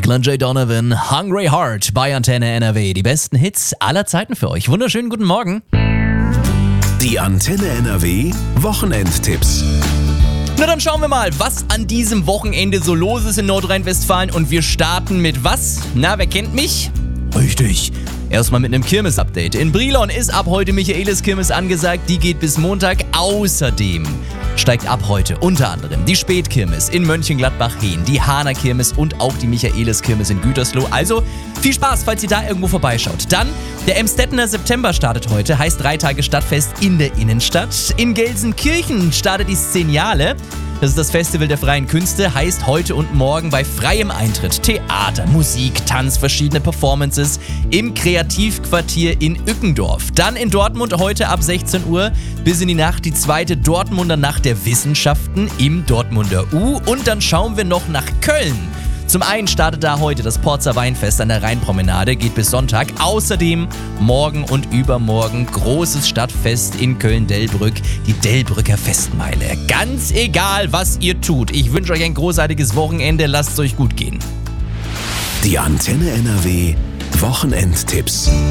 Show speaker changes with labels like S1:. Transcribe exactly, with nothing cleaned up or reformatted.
S1: Glenn J. Donovan, Hungry Heart bei Antenne N R W. Die besten Hits aller Zeiten für euch. Wunderschönen guten Morgen.
S2: Die Antenne N R W Wochenendtipps.
S1: Na dann schauen wir mal, was an diesem Wochenende so los ist in Nordrhein-Westfalen. Und wir starten mit was? Na, wer kennt mich? Richtig. Erstmal mit einem Kirmes-Update. In Brilon ist ab heute Michaeliskirmes angesagt. Die geht bis Montag. Außerdem steigt ab heute unter anderem die Spätkirmes in Mönchengladbach-Hehn, die Hahner-Kirmes und auch die Michaeliskirmes in Gütersloh. Also viel Spaß, falls ihr da irgendwo vorbeischaut. Dann der Emstettener September startet heute, heißt drei Tage Stadtfest in der Innenstadt. In Gelsenkirchen startet die Szeniale. Das ist das Festival der freien Künste, heißt heute und morgen bei freiem Eintritt Theater, Musik, Tanz, verschiedene Performances im Kreativquartier in Ückendorf. Dann in Dortmund heute ab sechzehn Uhr bis in die Nacht die zweite Dortmunder Nacht der Wissenschaften im Dortmunder U. Und dann schauen wir noch nach Köln. Zum einen startet da heute das Porzer Weinfest an der Rheinpromenade, geht bis Sonntag. Außerdem morgen und übermorgen großes Stadtfest in Köln-Delbrück, die Delbrücker Festmeile. Ganz egal, was ihr tut. Ich wünsche euch ein großartiges Wochenende. Lasst es euch gut gehen.
S2: Die Antenne N R W Wochenendtipps.